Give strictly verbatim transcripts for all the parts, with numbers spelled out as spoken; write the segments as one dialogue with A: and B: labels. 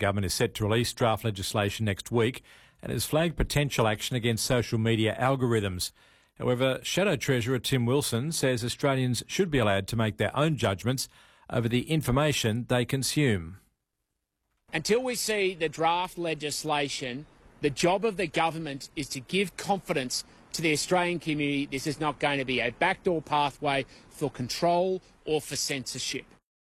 A: government is set to release draft legislation next week and has flagged potential action against social media algorithms. However, Shadow Treasurer Tim Wilson says Australians should be allowed to make their own judgments over the information they consume.
B: Until we see the draft legislation, the job of the government is to give confidence to the Australian community this is not going to be a backdoor pathway for control or for censorship.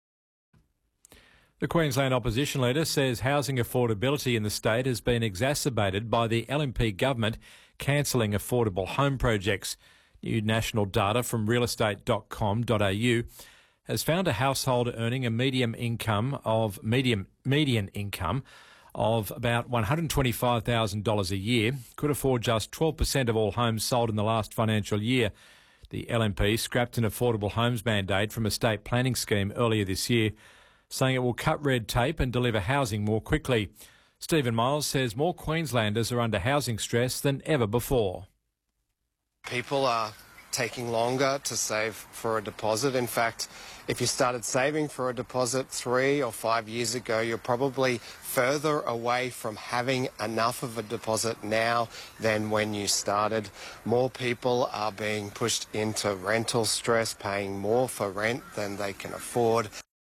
A: The Queensland opposition leader says housing affordability in the state has been exacerbated by the L N P government cancelling affordable home projects. New national data from real estate dot com dot a u has found a household earning a median income of medium median income of about one hundred twenty-five thousand dollars a year could afford just twelve percent of all homes sold in the last financial year. The L N P scrapped an affordable homes mandate from a state planning scheme earlier this year, saying it will cut red tape and deliver housing more quickly. Stephen Miles says more Queenslanders are under housing stress than ever before.
C: People are taking longer to save for a deposit. In fact, if you started saving for a deposit three or five years ago, you're probably further away from having enough of a deposit now than when you started. More people are being pushed into rental stress, paying more for rent than they can afford.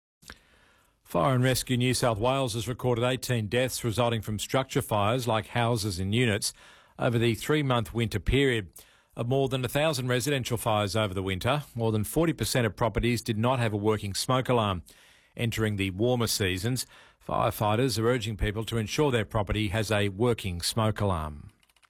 A: Fire and Rescue New South Wales has recorded eighteen deaths resulting from structure fires like houses and units over the three-month winter period. Of more than one thousand residential fires over the winter, more than forty percent of properties did not have a working smoke alarm. Entering the warmer seasons, firefighters are urging people to ensure their property has a working smoke alarm.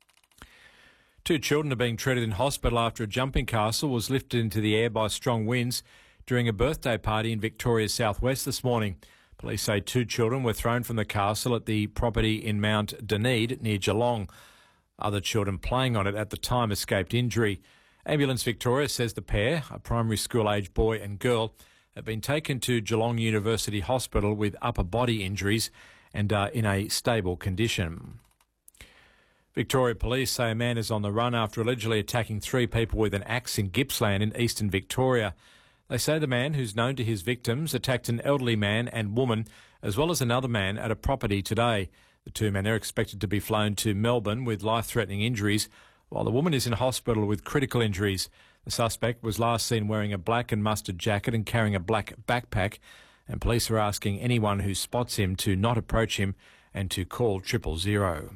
A: Two children are being treated in hospital after a jumping castle was lifted into the air by strong winds during a birthday party in Victoria's southwest this morning. Police say two children were thrown from the castle at the property in Mount Dunedin near Geelong. Other children playing on it at the time escaped injury. Ambulance Victoria says the pair, a primary school-aged boy and girl, have been taken to Geelong University Hospital with upper body injuries and are in a stable condition. Victoria Police say a man is on the run after allegedly attacking three people with an axe in Gippsland in eastern Victoria. They say the man, who's known to his victims, attacked an elderly man and woman, as well as another man at a property today. The two men are expected to be flown to Melbourne with life-threatening injuries, while the woman is in hospital with critical injuries. The suspect was last seen wearing a black and mustard jacket and carrying a black backpack, and police are asking anyone who spots him to not approach him and to call triple zero.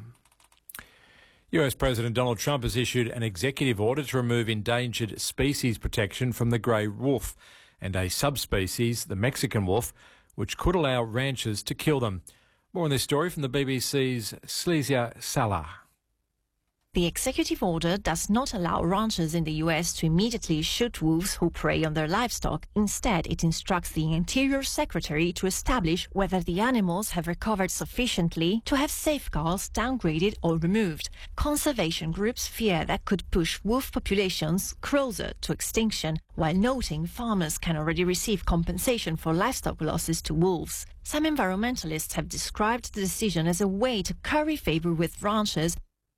A: U S President Donald Trump has issued an executive order to remove endangered species protection from the grey wolf and a subspecies, the Mexican wolf, which could allow ranchers to kill them. More on this story from the B B C's Slesia Salah.
D: The executive order does not allow ranchers in the U S to immediately shoot wolves who prey on their livestock. Instead, it instructs the Interior Secretary to establish whether the animals have recovered sufficiently to have safeguards downgraded or removed. Conservation groups fear that could push wolf populations closer to extinction, while noting farmers can already receive compensation for livestock losses to wolves. Some environmentalists have described the decision as a way to curry favour with ranchers.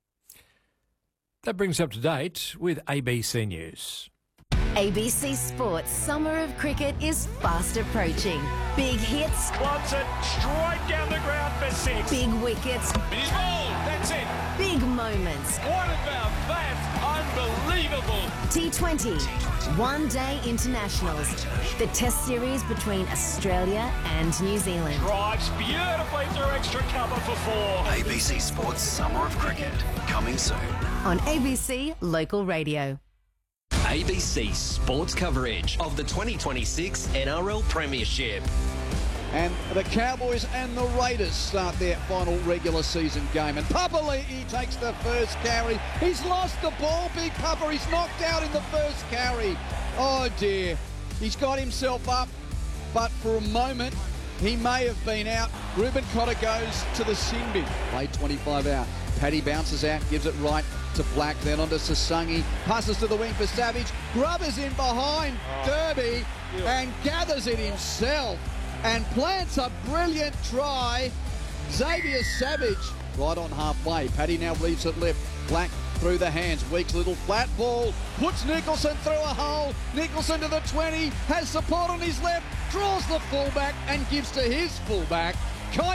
A: That brings up to date with A B C News.
E: A B C Sports Summer of Cricket is fast approaching. Big hits.
F: Wants it straight down the ground for six.
E: Big wickets.
F: He's bowled. That's it.
E: Big moments.
F: What about that? Unbelievable.
E: T twenty. One Day Internationals. The Test series between Australia and New Zealand.
F: Drives beautifully through extra cover for four.
G: A B C Sports Summer of Cricket. Coming soon.
E: On A B C Local Radio.
H: A B C Sports coverage of the twenty twenty-six N R L Premiership.
I: And the Cowboys and the Raiders start their final regular season game. And Papali'i takes the first carry. He's lost the ball, Big Papa. He's knocked out in the first carry. Oh, dear. He's got himself up, but for a moment, he may have been out. Ruben Cotter goes to the sin bin. Played twenty-five out. Paddy bounces out, gives it right to Black, then on to Sasungi. Passes to the wing for Savage. Grubbers in behind oh. Derby and gathers it himself and plants a brilliant try. Xavier Savage right on halfway. Paddy now leaves it left. Black through the hands. Weeks little flat ball. Puts Nicholson through a hole. Nicholson to the twenty. Has support on his left. Draws the fullback and gives to his fullback. Kyo Weeks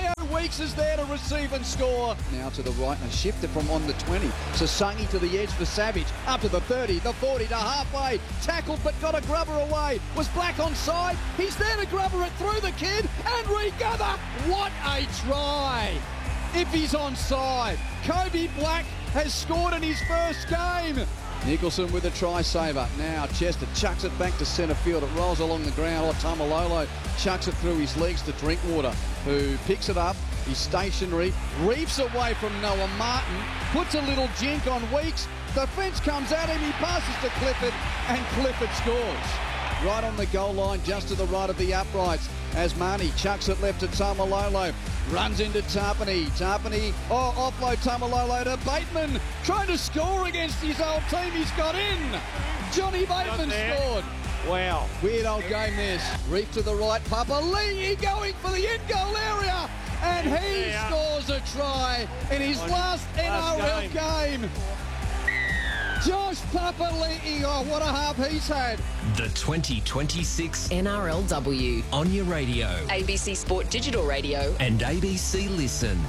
I: Weeks is there to receive and score. Now to the right and shifted from on the twenty. Sasangi to the edge for Savage. Up to the thirty, the forty to halfway. Tackled but got a grubber away. Was Black onside? He's there to grubber it through the kid and regather. What a try! If he's onside, Kobe Black has scored in his first game. Nicholson with a try saver. Now Chester chucks it back to centre field. It rolls along the ground. Oh, Tamalolo chucks it through his legs to Drinkwater, who picks it up. He's stationary, reefs away from Noah Martin, puts a little jink on Weeks. The fence comes at him. He passes to Clifford, and Clifford scores. Right on the goal line, just to the right of the uprights. Asmani chucks it left to Tamalolo. Runs into Tarpany. Tarpany, oh, offload Tamalolo to Bateman. Trying to score against his old team. He's got in. Johnny Bateman scored.
F: Wow.
I: Weird old game this. Reef to the right. Papali'i going for the in goal area. And he yeah. scores a try in his last, last N R L game. game. Josh Papali'i, oh, what a half he's had.
H: The twenty twenty-six
E: N R L W.
H: On your radio.
E: A B C Sport Digital Radio.
H: And A B C Listen.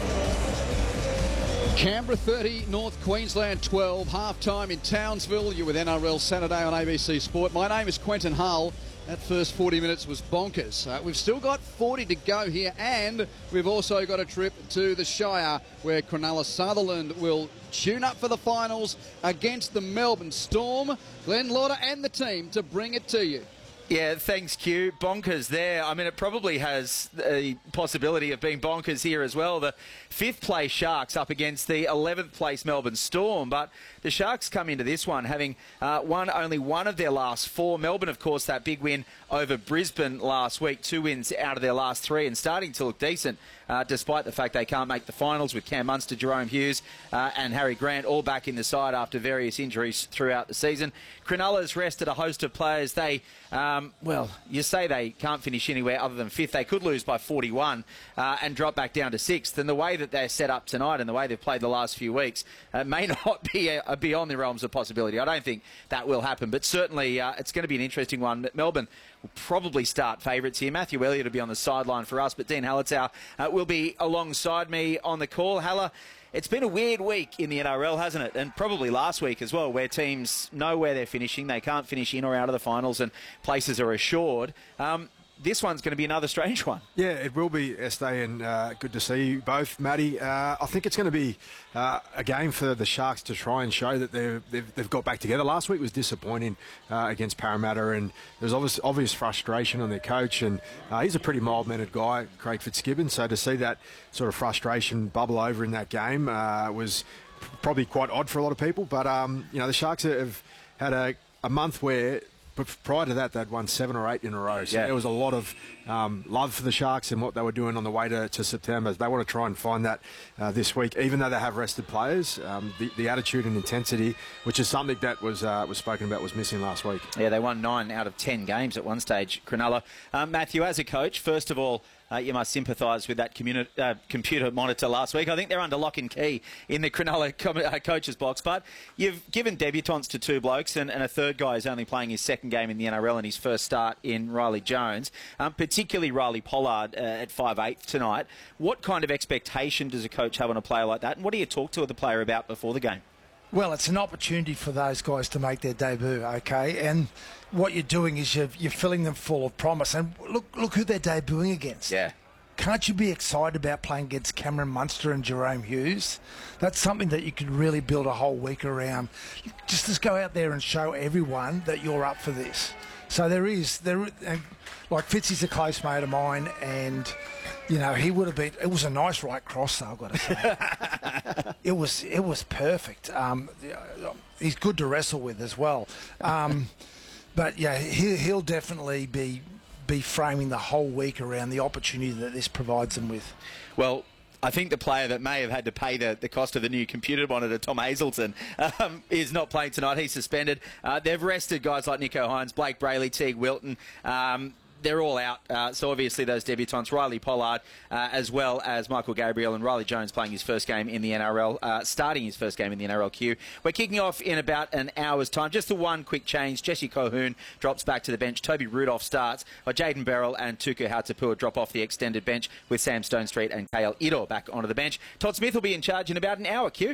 I: Canberra thirty, North Queensland twelve. Half-time in Townsville. You're with N R L Saturday on A B C Sport. My name is Quentin Hull. That first forty minutes was bonkers. Uh, we've still got forty to go here, and we've also got a trip to the Shire where Cronulla Sutherland will tune up for the finals against the Melbourne Storm. Glenn Lauder and the team to bring it to you.
J: Yeah, thanks, Q. Bonkers there. I mean, it probably has a possibility of being bonkers here as well. The fifth place Sharks up against the eleventh place Melbourne Storm. But the Sharks come into this one having uh, won only one of their last four. Melbourne, of course, that big win over Brisbane last week. Two wins out of their last three and starting to look decent, uh, despite the fact they can't make the finals with Cam Munster, Jerome Hughes uh, and Harry Grant all back in the side after various injuries throughout the season. Cronulla's rested a host of players. They, um, well, you say they can't finish anywhere other than fifth. They could lose by forty-one uh, and drop back down to sixth. And the way that they're set up tonight and the way they've played the last few weeks uh, may not be uh, beyond the realms of possibility. I don't think that will happen, but certainly uh, it's going to be an interesting one. But Melbourne will probably start favourites here. Matthew Elliott will be on the sideline for us, but Dean Hallertau uh, will be alongside me on the call. Haller, it's been a weird week in the N R L, hasn't it? And probably last week as well, where teams know where they're finishing. They can't finish in or out of the finals and places are assured. Um, this one's going to be another strange one.
K: Yeah, it will be, Estee, and uh, good to see you both, Matty. Uh, I think it's going to be uh, a game for the Sharks to try and show that they've, they've, they've got back together. Last week was disappointing uh, against Parramatta, and there's obvious, obvious frustration on their coach, and uh, he's a pretty mild-mannered guy, Craig Fitzgibbon, so to see that sort of frustration bubble over in that game uh, was probably quite odd for a lot of people. But, um, you know, the Sharks have had a, a month where... But prior to that, they'd won seven or eight in a row. So yeah. There was a lot of um, love for the Sharks and what they were doing on the way to, to September. They want to try and find that uh, this week, even though they have rested players. Um, the, the attitude and intensity, which is something that was uh, was spoken about, was missing last week.
J: Yeah, they won nine out of ten games at one stage, Cronulla. Um, Matthew, as a coach, first of all, Uh, you must sympathise with that communi- uh, computer monitor last week. I think they're under lock and key in the Cronulla com- uh, coach's box. But you've given debutants to two blokes, and, and a third guy is only playing his second game in the N R L and his first start in Riley Jones, um, particularly Riley Pollard uh, at five eight tonight. What kind of expectation does a coach have on a player like that? And what do you talk to the player about before the game?
L: Well, it's an opportunity for those guys to make their debut, okay? And what you're doing is you're, you're filling them full of promise. And look look who they're debuting against.
J: Yeah.
L: Can't you be excited about playing against Cameron Munster and Jerome Hughes? That's something that you could really build a whole week around. Just to go out there and show everyone that you're up for this. So there is, there, and like Fitzy's a close mate of mine, and you know he would have been. It was a nice right cross, though, I've got to say. it was, it was perfect. Um, he's good to wrestle with as well. Um, but yeah, he, he'll definitely be be framing the whole week around the opportunity that this provides them with.
J: Well, I think the player that may have had to pay the, the cost of the new computer monitor, Tom Hazelton, um, is not playing tonight. He's suspended. Uh, they've rested guys like Nicho Hynes, Blake Brayley, Teague Wilton. Um, they're all out. Uh, so obviously those debutants, Riley Pollard, uh, as well as Michael Gabriel and Riley Jones playing his first game in the N R L, uh, starting his first game in the N R L Q. We're kicking off in about an hour's time. Just the one quick change. Jesse Colquhoun drops back to the bench. Toby Rudolph starts. While Jaden Beryl and Tuku Hautapua drop off the extended bench with Sam Stonestreet and Kale Idor back onto the bench. Todd Smith will be in charge in about an hour, Q.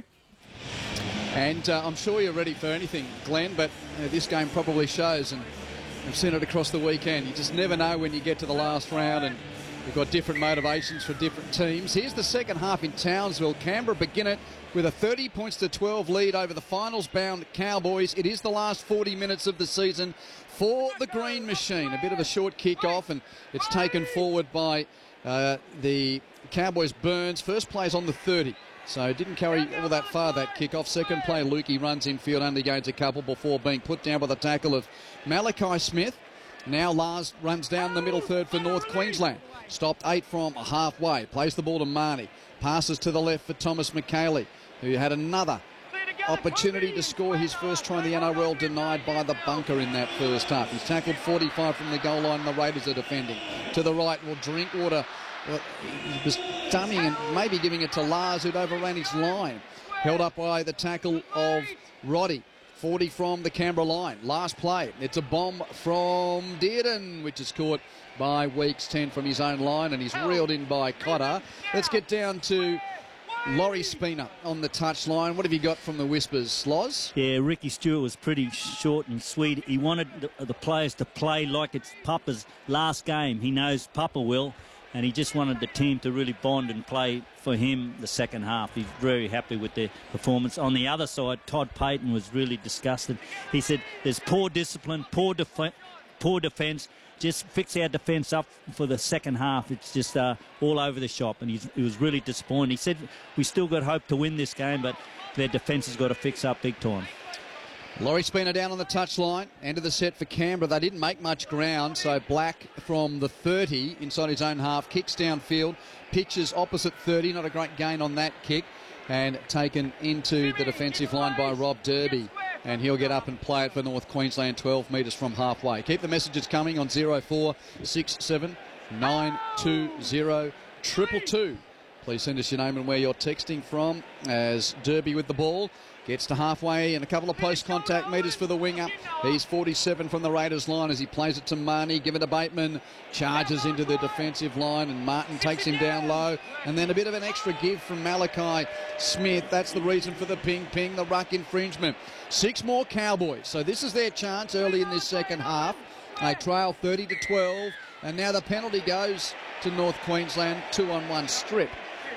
I: And uh, I'm sure you're ready for anything, Glenn, but uh, this game probably shows, and we've seen it across the weekend. You just never know when you get to the last round, and we've got different motivations for different teams. Here's the second half in Townsville. Canberra begin it with a thirty points to twelve lead over the finals-bound Cowboys. It is the last forty minutes of the season for the Green Machine. A bit of a short kick-off, and it's taken forward by uh, the Cowboys' Burns. First play's on the thirty. So it didn't carry all that far, that kickoff. Second play, Lukey runs infield, only gains a couple before being put down by the tackle of Malachi Smith. Now Lars runs down the middle third for North Queensland. Stopped eight from halfway. Plays the ball to Marnie. Passes to the left for Thomas McKaylee, who had another opportunity to score his first try in the N R L, denied by the bunker in that first half. He's tackled forty-five from the goal line, and the Raiders are defending. To the right, will Drinkwater... Well, he was dummy and maybe giving it to Lars, who'd overran his line. Held up by the tackle of Roddy. forty from the Canberra line. Last play. It's a bomb from Dearden, which is caught by Weeks. ten from his own line, and he's reeled in by Cotter. Let's get down to Laurie Spina on the touchline. What have you got from the Whispers, Loz?
M: Yeah, Ricky Stewart was pretty short and sweet. He wanted the, the players to play like it's Papa's last game. He knows Papa will. And he just wanted the team to really bond and play for him the second half. He's very happy with their performance. On the other side, Todd Payton was really disgusted. He said, there's poor discipline, poor, def- poor defence. Just fix our defence up for the second half. It's just uh, all over the shop. And he's, he was really disappointed. He said, we still got hope to win this game, but their defence has got to fix up big time.
I: Laurie Spina down on the touchline. End of the set for Canberra. They didn't make much ground, so Black from the thirty inside his own half, kicks downfield, pitches opposite thirty. Not a great gain on that kick, and taken into the defensive line by Rob Derby. And he'll get up and play it for North Queensland, twelve metres from halfway. Keep the messages coming on zero four six seven nine two zero two two two. Please send us your name and where you're texting from, as Derby with the ball. Gets to halfway and a couple of post-contact metres for the winger. He's forty-seven from the Raiders line as he plays it to Marnie. Give it to Bateman. Charges into the defensive line, and Martin takes him down low. And then a bit of an extra give from Malachi Smith. That's the reason for the ping-ping, the ruck infringement. Six more Cowboys. So this is their chance early in this second half. They trail thirty to twelve. And now the penalty goes to North Queensland. Two on one strip.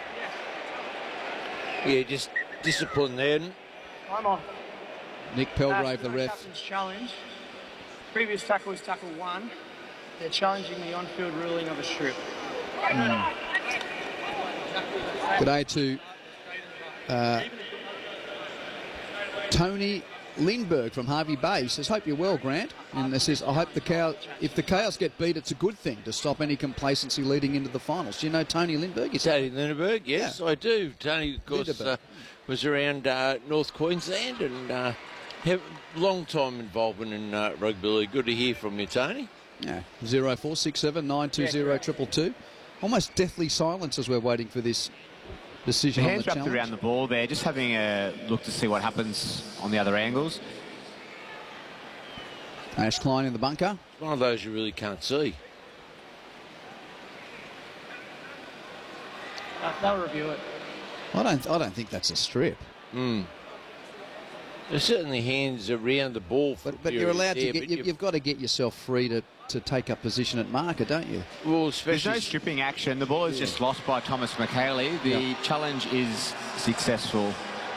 N: Yeah, just discipline there.
O: I'm on.
I: Nick Pelgrave,
O: uh,
I: the ref.
O: Captain's challenge. Previous tackle was tackle one. They're challenging the on-field ruling of a strip.
I: Mm. G'day to uh, Tony Lindbergh from Harvey Bay. He says, hope you're well, Grant. And he says, I hope the cow, if the Cows get beat, it's a good thing to stop any complacency leading into the finals. Do you know Tony Lindbergh?
N: Tony Lindbergh, yes, yeah. I do. Tony, of course, uh, was around uh, North Queensland and uh, have long time involvement in uh, rugby league. Good to hear from you, Tony.
I: Yeah. zero four six seven nine two zero two two two. Almost deathly silence as we're waiting for this decision
P: the
I: on the
P: hands wrapped
I: challenge.
P: Around the ball there, just having a look to see what happens on the other angles.
I: Ash Klein in the bunker.
N: One of those you really can't see.
O: Uh, they'll review it.
I: I don't. I don't think that's a strip.
N: Mm. There's certainly hands around the ball. For
I: but but you're allowed
N: there,
I: to get. You, you've got to get yourself free to, to take up position at marker, don't you?
N: Well, especially
P: there's no stripping action. The ball is yeah. just lost by Thomas McKaylee. The yeah. challenge is successful.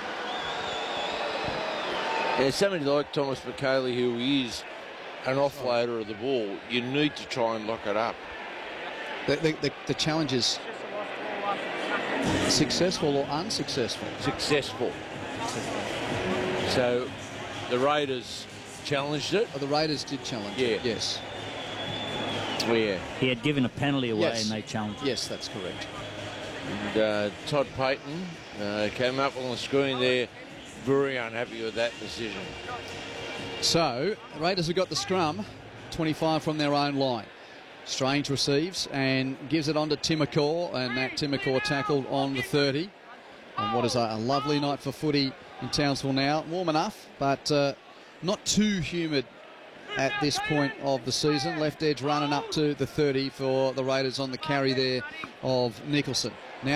N: Yeah, somebody like Thomas McKaylee, who is an offloader of the ball, you need to try and lock it up.
I: The the, the, the challenge is successful or unsuccessful?
N: Successful. So the Raiders challenged it.
I: Oh, the Raiders did challenge
N: yeah.
I: it, yes.
N: Oh, yeah.
M: He had given a penalty away
I: yes.
M: and they challenged it.
I: Yes, that's correct.
N: And uh, Todd Payton uh, came up on the screen there, very unhappy with that decision.
I: So, the Raiders have got the scrum, twenty-five from their own line. Strange receives and gives it on to Timacor, and that Timacor tackled on the thirty. And what is a, a lovely night for footy in Townsville now. Warm enough, but uh, not too humid at this point of the season. Left edge running up to the thirty for the Raiders on the carry there of Nicholson.